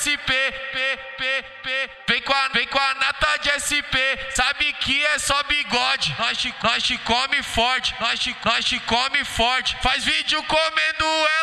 SP, vem com a nata de SP, sabe que é só bigode. Nós te come forte, nós te come forte. Faz vídeo comendo ela.